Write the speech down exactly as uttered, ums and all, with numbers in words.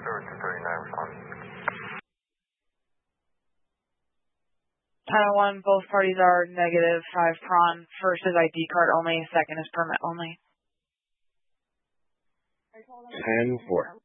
Service two thirty-nine, respond. Title one, both parties are negative five prawn. First is I D card only, second is permit only. ten four.